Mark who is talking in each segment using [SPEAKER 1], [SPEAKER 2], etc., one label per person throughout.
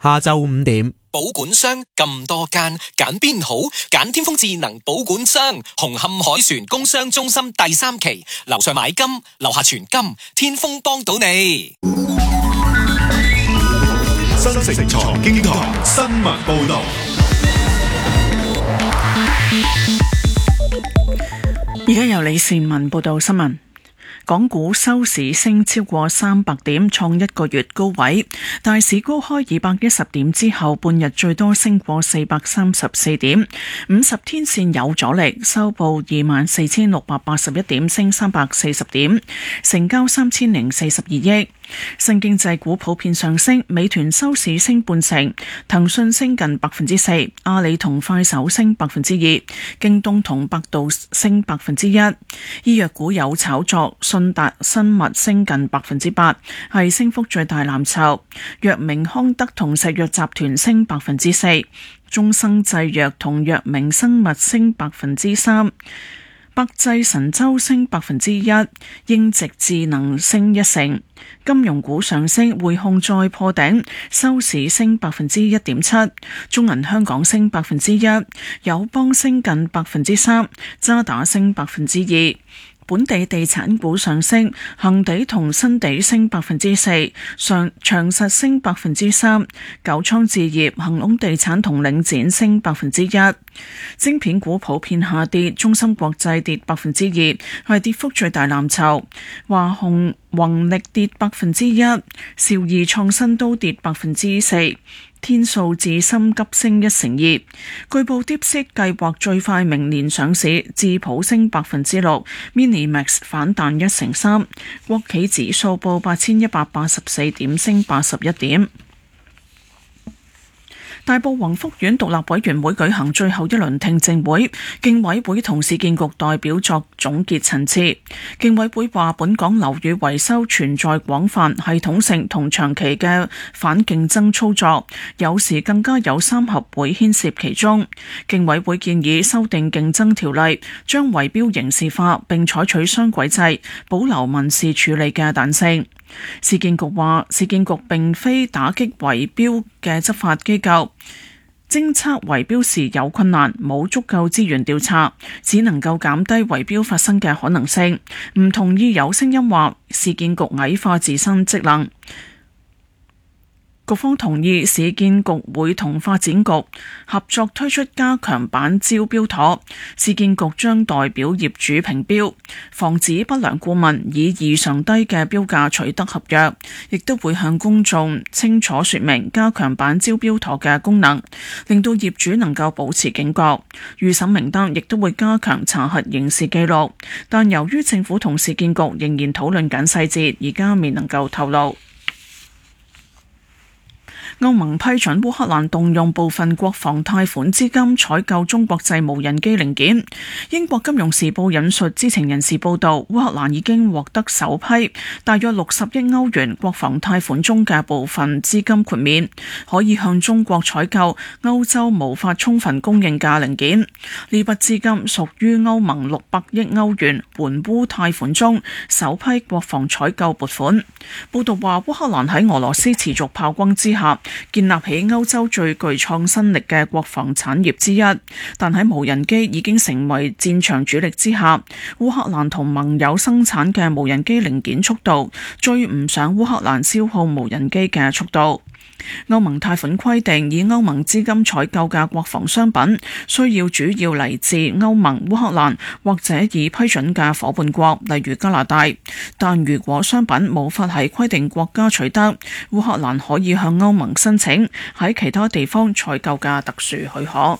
[SPEAKER 1] 下晝5點。
[SPEAKER 2] 保管箱咁多間，揀邊好？揀天風智能保管箱，紅磡海船工商中心第3期，樓上買金，樓下存金，天風幫到你。
[SPEAKER 3] 新城財經台新聞報道。
[SPEAKER 4] 而家由李善文報道新聞。港股收市升超過300點，創一個月高位。大市高開210點之後，半日最多升過434點，50天線有阻力，收報24,681點，升340點，成交3042億。新經濟股普遍上升，美團收市升半成，騰訊升近4%，阿里同快手升2%，京東同百度升1%。醫藥股有炒作，信達生物升近8%，係升幅最大藍籌。藥明康德同石藥集團升4%，中生製藥同藥明生物升3%。百濟神州升1%，英直智能升1%。金融股上升，匯控再破頂，收市升1.7%。中銀香港升1%，友邦升近3%，渣打升2%。本地地產股上升，恒地同新地升4%，長實升3%，九倉置業、恒隆地產同領展升1%。晶片股普遍下跌，中芯國際跌2%，係跌幅最大藍籌。華虹宏力跌1%，兆易創新都跌4%。天數智深急升1%2，據報 DeepSeek 計劃最快明年上市，智譜升6%，Minimax 反彈1%3，國企指數報8184點，升81點。大埔宏福苑獨立委員會舉行最後一輪聽證會，競委會同市建局代表作總結陳詞。競委會話，本港樓宇維修存在廣泛、系統性同長期嘅反競爭操作，有時更加有三合會牽涉其中。競委會建議修訂競爭條例，將圍標刑事化，並採取雙軌制，保留民事處理嘅彈性。市建局話，市建局並非打擊圍標嘅執法機構，偵測圍標時有困難，冇足夠資源調查，只能夠減低圍標發生嘅可能性。唔同意有聲音話市建局矮化自身職能。局方同意市建局會同發展局合作推出加強版招標妥，市建局將代表業主評標，防止不良顧問以異常低嘅標價取得合約，亦都會向公眾清楚說明加強版招標妥嘅功能，令到業主能夠保持警覺。預審名單亦都會加強查核刑事記錄，但由於政府同市建局仍然討論緊細節，而家未能夠透露。歐盟批准烏克蘭動用部分國防貸款資金採購中國製無人機零件。英國金融時報引述知情人士報道，烏克蘭已經獲得首批大約60億歐元國防貸款中嘅部分資金豁免，可以向中國採購歐洲無法充分供應嘅零件。呢筆資金屬於歐盟600億歐元援烏貸款中首批國防採購撥款。報道話，烏克蘭喺俄羅斯持續炮轟之下，建立起歐洲最具創新力嘅國防產業之一，但喺無人機已經成為戰場主力之下，烏克蘭同盟友生產嘅無人機零件速度追唔上烏克蘭消耗無人機嘅速度。歐盟貸款規定，以歐盟資金採購嘅國防商品，需要主要嚟自歐盟、烏克蘭或者已批准嘅夥伴國，例如加拿大。但如果商品無法喺規定國家取得，烏克蘭可以向歐盟申請喺其他地方採購嘅特殊許可。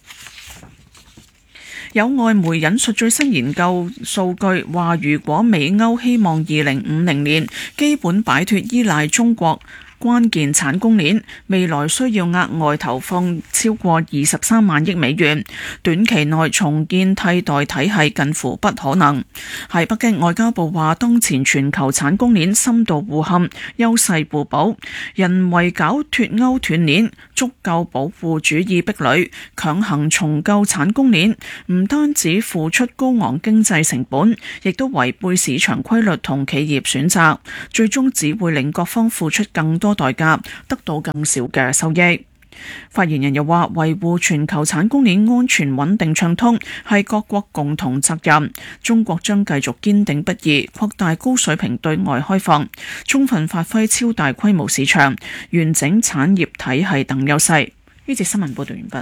[SPEAKER 4] 有外媒引述最新研究數據話，如果美歐希望2050年基本擺脫依賴中國關鍵產供鏈，未來需要額外投放超過23萬億美元，短期內重建替代體系近乎不可能。喺北京，外交部話，當前全球產供鏈深度互嵌，優勢互補，人為搞脫鈎斷鏈，足夠保護主義壁壘，強行重構產供鏈，唔單止付出高昂經濟成本，亦都違背市場規律同企業選擇，最終只會令各方付出更多多代價，得到更少嘅收益。發言人又話，維護全球產供鏈安全穩定暢通係各國共同責任，中國將繼續堅定不移擴大高水平對外開放，充分發揮超大規模市場、完整產業體系等優勢。呢節新聞報道完畢。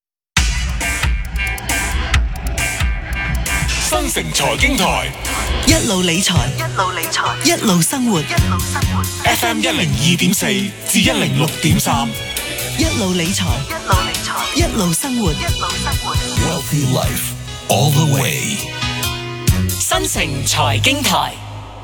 [SPEAKER 3] 新城財經台
[SPEAKER 1] 一路理財，一路生活。
[SPEAKER 3] FM 102.4至106.3，
[SPEAKER 1] 一路理財，一路生活。
[SPEAKER 3] Wealthy Life all the way。
[SPEAKER 2] 新城財經台，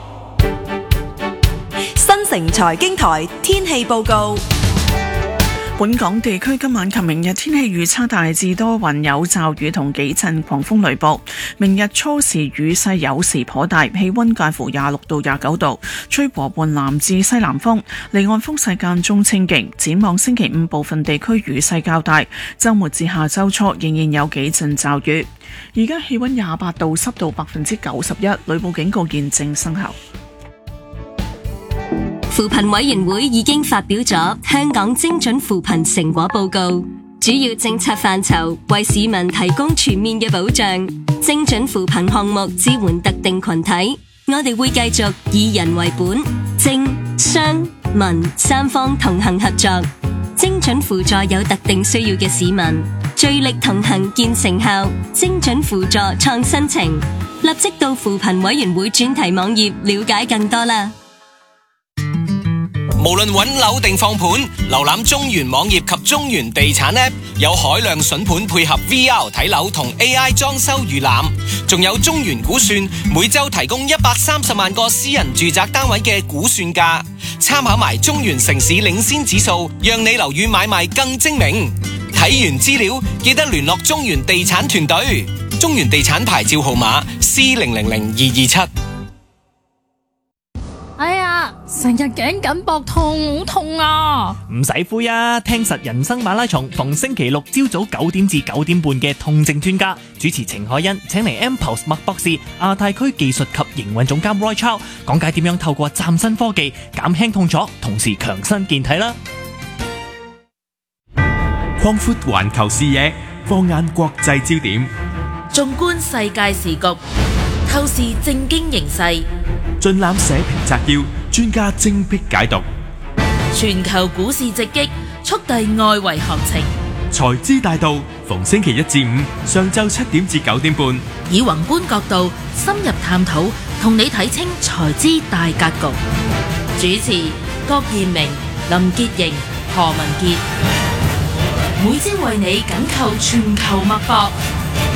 [SPEAKER 1] 新城財經台天氣報告。
[SPEAKER 4] 本港地區今晚及明日天氣預測大致多雲，有驟雨同幾陣狂風雷暴。明日初時雨勢有時頗大，氣溫介乎26到29度，吹和緩南至西南風，離岸風勢間中清勁。展望星期五部分地區雨勢較大，週末至下週初仍然有幾陣驟雨。而家氣溫28度，濕度91%，雷暴警告現正生效。
[SPEAKER 5] 扶貧委員會已經發表咗香港精準扶貧成果報告，主要政策範疇為市民提供全面嘅保障。精準扶貧項目支援特定群體，我哋會繼續以人為本，政、商、民三方同行合作，精準輔助有特定需要嘅市民，聚力同行見成效。精準輔助創新程，立即到扶貧委員會專題網頁了解更多啦。
[SPEAKER 2] 無論揾樓定放盤，瀏覽中原網頁及中原地產 App， 有海量筍盤配合 VR 睇樓同 AI 裝修預覽，仲有中原估算，每週提供130萬個私人住宅單位嘅估算價，參考埋中原城市領先指數，讓你樓宇買賣更精明。睇完資料，記得聯絡中原地產團隊。中原地產牌照號碼 C000227。
[SPEAKER 6] 哎呀，成日頸緊膊痛，好痛啊！
[SPEAKER 7] 唔使灰啊，聽實人生馬拉松，逢星期六朝早9點至9點半嘅痛症專家主持程海欣，請嚟 Mpulse 麥博士、亞太區技術及營運總監 Roy Chow 講解點樣透過嶄新科技減輕痛楚，同時強身健體啦。
[SPEAKER 3] 擴闊環球視野，放眼國際焦點，
[SPEAKER 8] 縱觀世界時局，透視政經形勢，
[SPEAKER 3] 盡覽社評摘要，專家精闢解讀。
[SPEAKER 8] 全球股市直擊，速遞外圍行情。
[SPEAKER 3] 財資大道，逢星期一至五上晝7點至9點半，
[SPEAKER 8] 以宏觀角度深入探討，同你睇清財資大格局。主持郭彥明、林潔瑩、何文傑，每朝為你緊扣全球脈搏。